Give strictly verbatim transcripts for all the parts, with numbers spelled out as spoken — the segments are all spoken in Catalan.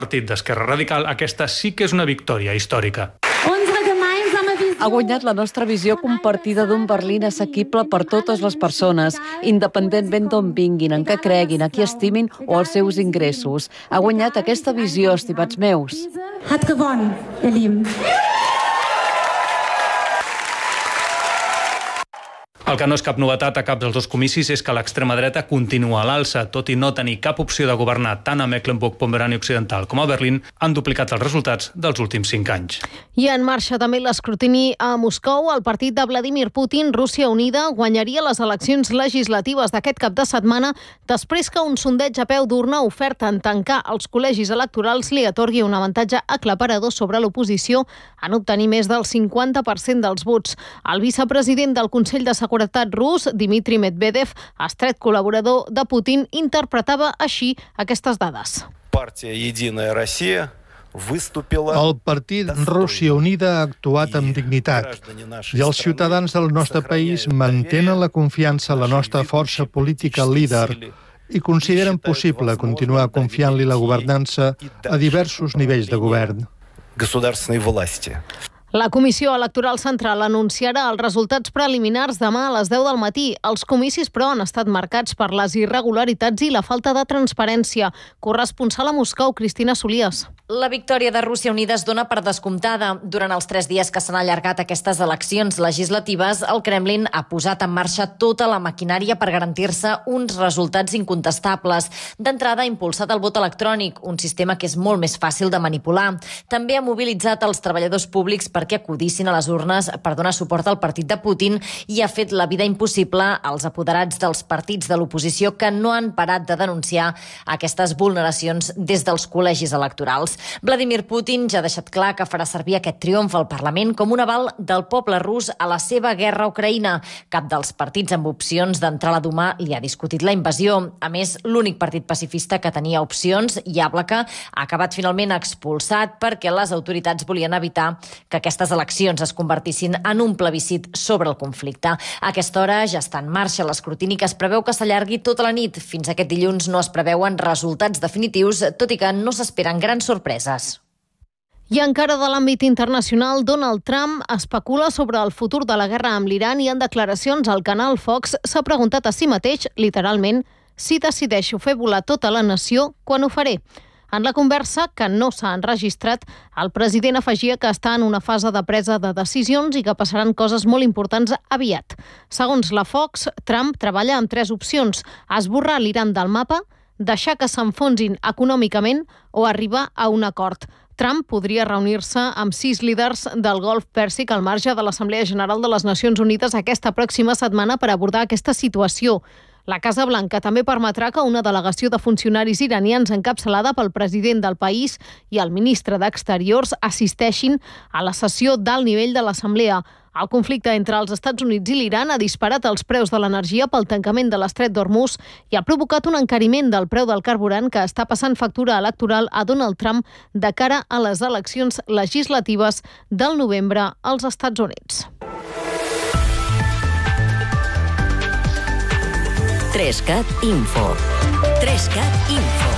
Partit d'Esquerra Radical, aquesta sí que és una victòria històrica. Ha guanyat la nostra visió compartida d'un Berlín assequible per totes les persones, independentment d'on vinguin, en què creguin, a qui estimin o els seus ingressos. Ha guanyat aquesta visió, estimats meus. Hat gewonnen, ihr Lieben. El que no és cap novetat a cap dels dos comicis és que l'extrema dreta continua a l'alça, tot i no tenir cap opció de governar tant a Mecklenburg-Pomerània Occidental com a Berlín, han duplicat els resultats dels últims cinc anys. I en marxa també l'escrutini a Moscou. El partit de Vladimir Putin, Rússia Unida, guanyaria les eleccions legislatives d'aquest cap de setmana després que un sondeig a peu d'urna ofert en tancar els col·legis electorals li atorgui un avantatge aclaparador sobre l'oposició en obtenir més del cinquanta per cent dels vots. El vicepresident del Consell de Seguretat rus, Dmitry Medvedev, estret col·laborador de Putin, interpretava així aquestes dades. El partit Rússia Unida ha actuat amb dignitat i els ciutadans del nostre país mantenen la confiança en la nostra força política líder i consideren possible continuar confiant-li la governança a diversos nivells de govern. La Comissió Electoral Central anunciarà els resultats preliminars demà a les deu del matí. Els comicis, però, han estat marcats per les irregularitats i la falta de transparència. Corresponsal a Moscou, Cristina Solies. La victòria de Rússia Unida es dona per descomptada. Durant els tres dies que s'han allargat aquestes eleccions legislatives, el Kremlin ha posat en marxa tota la maquinària per garantir-se uns resultats incontestables. D'entrada, ha impulsat el vot electrònic, un sistema que és molt més fàcil de manipular. També ha mobilitzat els treballadors públics perquè acudissin a les urnes per donar suport al partit de Putin i ha fet la vida impossible als apoderats dels partits de l'oposició que no han parat de denunciar aquestes vulneracions des dels col·legis electorals. Vladimir Putin ja ha deixat clar que farà servir aquest triomf al Parlament com un aval del poble rus a la seva guerra a Ucraïna. Cap dels partits amb opcions d'entrar a la Duma li ha discutit la invasió. A més, l'únic partit pacifista que tenia opcions, Yablaka, ha acabat finalment expulsat perquè les autoritats volien evitar que aquestes eleccions es convertissin en un plebiscit sobre el conflicte. A aquesta hora ja està en marxa l'escrutini que es preveu que s'allargui tota la nit. Fins aquest dilluns no es preveuen resultats definitius, tot i que no s'esperen grans sorpreses. I encara de l'àmbit internacional, Donald Trump especula sobre el futur de la guerra amb l'Iran i en declaracions al canal Fox s'ha preguntat a si mateix, literalment, si decideixo fer volar tota la nació, quan ho faré. En la conversa, que no s'ha enregistrat, el president afegia que està en una fase de presa de decisions i que passaran coses molt importants aviat. Segons la Fox, Trump treballa amb tres opcions: esborrar l'Iran del mapa, deixar que s'enfonsin econòmicament o arribar a un acord. Trump podria reunir-se amb sis líders del Golf Pèrsic al marge de l'Assemblea General de les Nacions Unides aquesta pròxima setmana per abordar aquesta situació. La Casa Blanca també permetrà que una delegació de funcionaris iranians encapçalada pel president del país i el ministre d'Exteriors assisteixin a la sessió d'alt nivell de l'Assemblea. El conflicte entre els Estats Units i l'Iran ha disparat els preus de l'energia pel tancament de l'estret d'Hormuz i ha provocat un encariment del preu del carburant que està passant factura electoral a Donald Trump de cara a les eleccions legislatives del novembre als Estats Units. Trescat Info. Trescat Info.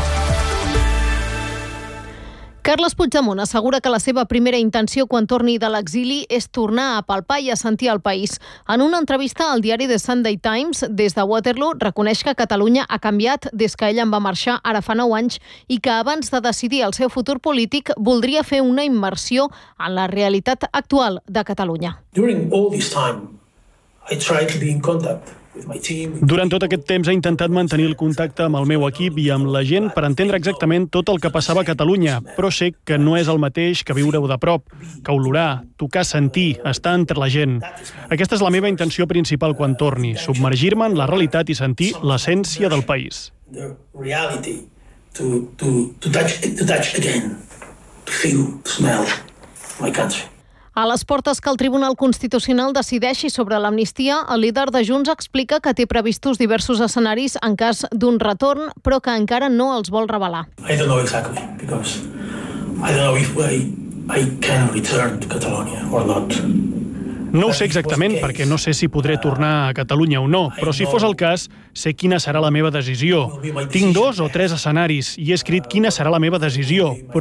Carles Puigdemont assegura que la seva primera intenció quan torni de l'exili és tornar a palpar i a sentir el país. En una entrevista al diari The Sunday Times, des de Waterloo, reconeix que Catalunya ha canviat des que ell en va marxar ara fa nou anys i que abans de decidir el seu futur polític voldria fer una immersió en la realitat actual de Catalunya. During all this time, I tried to be in contact. Durant tot aquest temps he intentat mantenir el contacte amb el meu equip i amb la gent per entendre exactament tot el que passava a Catalunya, però sé que no és el mateix que viure-ho de prop, que olorar, tocar, sentir, estar entre la gent. Aquesta és la meva intenció principal quan torni, submergir-me en la realitat i sentir l'essència del país. The reality, to, to, to touch, to touch again, to feel, to smell my country. A les portes que el Tribunal Constitucional decideixi sobre l'amnistia, el líder de Junts explica que té previstos diversos escenaris en cas d'un retorn, però que encara no els vol revelar. I don't know exactly, because I don't know if I, I can return to Catalonia or not. No ho sé exactament, perquè no sé si podré tornar a Catalunya o no, però si fos el cas, sé quina serà la meva decisió. Tinc dos o tres escenaris i he escrit quina serà la meva decisió,